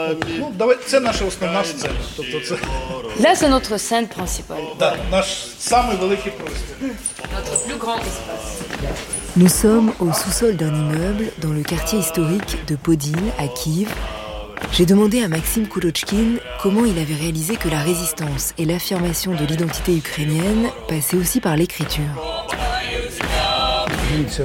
Ну, давай, це наша основна сцена. Тобто це Là, c'est notre scène principale, наш самий великий простір. notre plus grand espace. Nous sommes au sous-sol d'un immeuble dans le quartier historique de Podil, à Kiev. J'ai demandé à Maxime Koulochkine comment il avait réalisé que la résistance et l'affirmation de l'identité ukrainienne passaient aussi par l'écriture. Дивіться,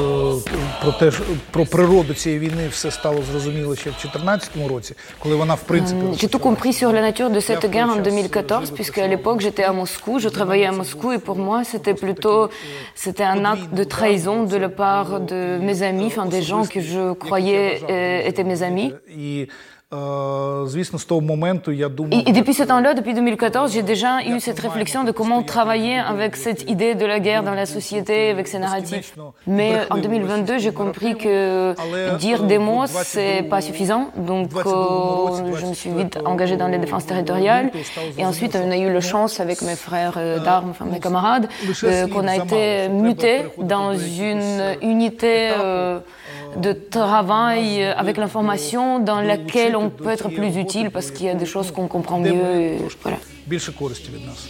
про природу цієї війни все стало зрозуміло ще в 2014 році, коли вона в принципі... J'ai tout compris sur la nature de cette guerre en 2014, puisque à l'époque j'étais à Moscou, je travaillais à Moscou et pour moi c'était un acte de trahison de la part de mes amis, enfin des gens que je croyais étaient mes amis. Звісно, з того моменту я думав... Et depuis ce temps-là, depuis 2014, j'ai déjà eu cette réflexion de comment travailler avec cette idée de la guerre dans la société, avec ces narratifs. Mais en 2022, j'ai compris que dire des mots, c'est pas suffisant. Donc, je me suis vite engagée dans les défenses territoriales. Et ensuite, on a eu la chance avec mes frères d'armes, enfin mes camarades, qu'on a été mutés dans une unité de travail avec l'information dans laquelle on peut être plus utile parce qu'il y a des choses qu'on comprend mieux. Et voilà. Більше користі від нас.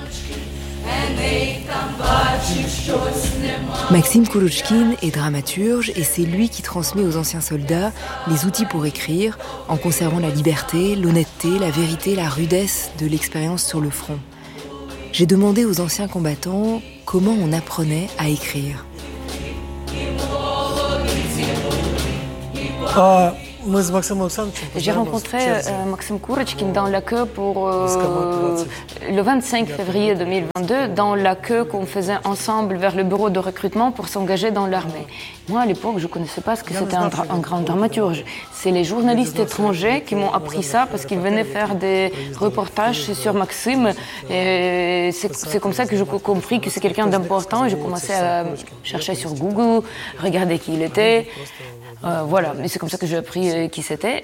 Maxime Koulochkine est dramaturge et c'est lui qui transmet aux anciens soldats les outils pour écrire en conservant la liberté, l'honnêteté, la vérité, la rudesse de l'expérience sur le front. J'ai demandé aux anciens combattants comment on apprenait à écrire. J'ai rencontré Maxime Koulochkine dans la queue pour le 25 février 2022, dans la queue qu'on faisait ensemble vers le bureau de recrutement pour s'engager dans l'armée. Moi, à l'époque, je ne connaissais pas ce que c'était un grand dramaturge. C'est les journalistes étrangers qui m'ont appris ça parce qu'ils venaient faire des reportages sur Maxime. Et c'est comme ça que j'ai compris que c'est quelqu'un d'important. Et j'ai commencé à chercher sur Google, regarder qui il était. Voilà, et c'est comme ça que j'ai appris qui c'était.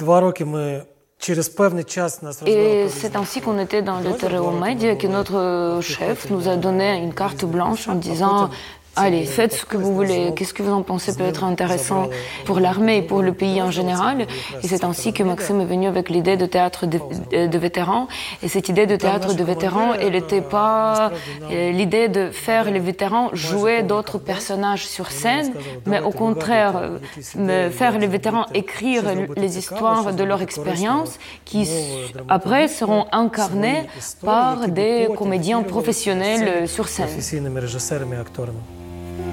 Et c'est ainsi qu'on était dans le Terreau Média que notre chef nous a donné une carte blanche en disant allez, faites ce que vous voulez, qu'est-ce que vous en pensez peut être intéressant pour l'armée et pour le pays en général. Et c'est ainsi que Maxime est venu avec l'idée de théâtre de vétérans. Et cette idée de théâtre de vétérans, elle n'était pas l'idée de faire les vétérans jouer d'autres personnages sur scène, mais au contraire, faire les vétérans écrire les histoires de leur expérience qui après seront incarnées par des comédiens professionnels sur scène.